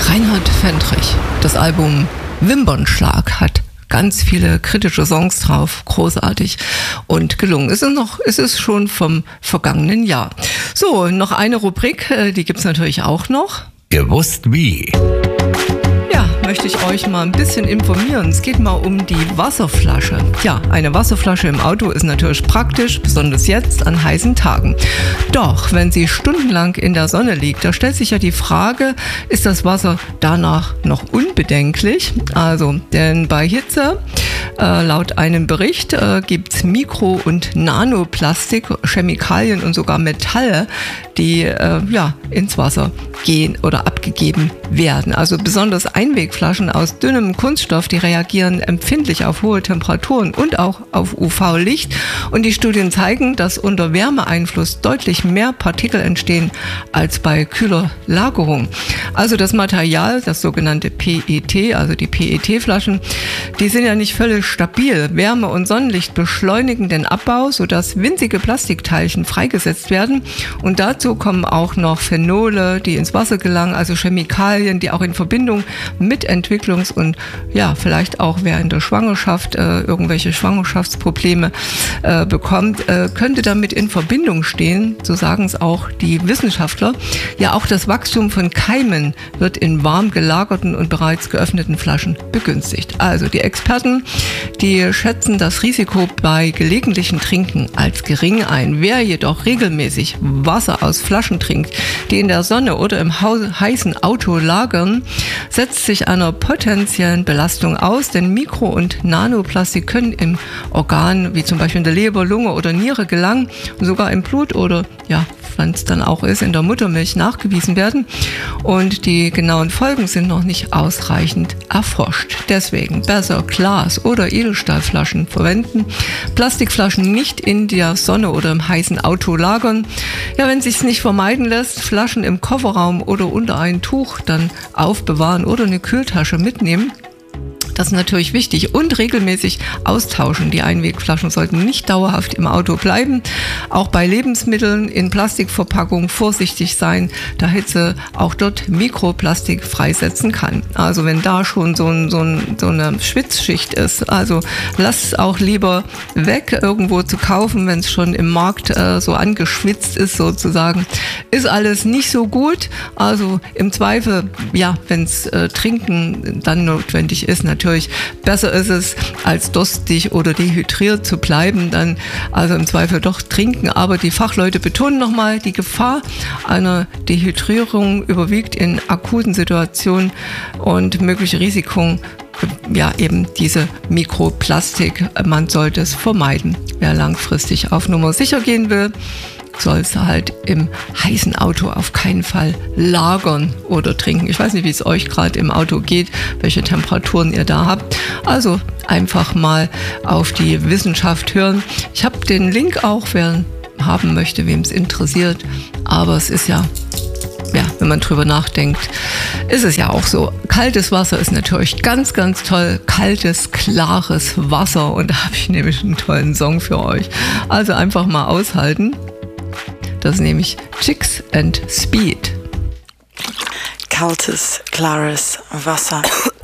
Reinhard Fendrich. Das Album Wimpernschlag hat ganz viele kritische Songs drauf, großartig und gelungen. Es ist schon vom vergangenen Jahr. So, noch eine Rubrik, die gibt's natürlich auch noch. Gewusst wie. Möchte ich euch mal ein bisschen informieren. Es geht mal um die Wasserflasche. Ja, eine Wasserflasche im Auto ist natürlich praktisch, besonders jetzt an heißen Tagen. Doch, wenn sie stundenlang in der Sonne liegt, da stellt sich ja die Frage, ist das Wasser danach noch unbedenklich? Also, denn bei Hitze, laut einem Bericht, gibt es Mikro- und Nanoplastik, Chemikalien und sogar Metalle, die ins Wasser gehen oder abgegeben werden. Also besonders Einwegflaschen aus dünnem Kunststoff, die reagieren empfindlich auf hohe Temperaturen und auch auf UV-Licht. Und die Studien zeigen, dass unter Wärmeeinfluss deutlich mehr Partikel entstehen als bei kühler Lagerung. Also das Material, das sogenannte PET, also die PET-Flaschen, die sind ja nicht völlig stabil. Wärme und Sonnenlicht beschleunigen den Abbau, sodass winzige Plastikteilchen freigesetzt werden. Und dazu kommen auch noch Phenole, die ins Wasser gelangen, also Chemikalien, die auch in Verbindung mit Entwicklungs- und vielleicht auch wer in der Schwangerschaft irgendwelche Schwangerschaftsprobleme bekommt, könnte damit in Verbindung stehen, so sagen es auch die Wissenschaftler. Ja, auch das Wachstum von Keimen wird in warm gelagerten und bereits geöffneten Flaschen begünstigt. Also die Experten, die schätzen das Risiko bei gelegentlichen Trinken als gering ein. Wer jedoch regelmäßig Wasser aus Flaschen trinkt, die in der Sonne oder im heißen Auto lagern, setzt sich einer potenziellen Belastung aus, denn Mikro- und Nanoplastik können im Organ, wie zum Beispiel in der Leber, Lunge oder Niere gelangen und sogar im Blut oder, wenn es dann auch ist, in der Muttermilch nachgewiesen werden. Und die genauen Folgen sind noch nicht ausreichend erforscht. Deswegen besser Glas- oder Edelstahlflaschen verwenden, Plastikflaschen nicht in der Sonne oder im heißen Auto lagern. Ja, wenn es sich nicht vermeiden lässt, Flaschen im Kofferraum oder unter ein Tuch dann aufbewahren oder eine Kühltasche mitnehmen. Das ist natürlich wichtig und regelmäßig austauschen. Die Einwegflaschen sollten nicht dauerhaft im Auto bleiben. Auch bei Lebensmitteln in Plastikverpackungen vorsichtig sein, da Hitze auch dort Mikroplastik freisetzen kann. Also wenn da schon so eine Schwitzschicht ist, also lasst es auch lieber weg, irgendwo zu kaufen, wenn es schon im Markt so angeschwitzt ist sozusagen. Ist alles nicht so gut. Also im Zweifel, wenn es Trinken dann notwendig ist, natürlich besser ist es, als durstig oder dehydriert zu bleiben, dann also im Zweifel doch trinken. Aber die Fachleute betonen nochmal, die Gefahr einer Dehydrierung überwiegt in akuten Situationen und mögliche Risiken, eben diese Mikroplastik. Man sollte es vermeiden. Wer langfristig auf Nummer sicher gehen will, soll es halt im heißen Auto auf keinen Fall lagern oder trinken. Ich weiß nicht, wie es euch gerade im Auto geht, welche Temperaturen ihr da habt. Also einfach mal auf die Wissenschaft hören. Ich habe den Link auch, wer haben möchte, wem es interessiert. Aber es ist wenn man drüber nachdenkt, ist es ja auch so. Kaltes Wasser ist natürlich ganz, ganz toll. Kaltes, klares Wasser. Und da habe ich nämlich einen tollen Song für euch. Also einfach mal aushalten. Das ist nämlich Chicks and Speed. Kaltes, klares Wasser.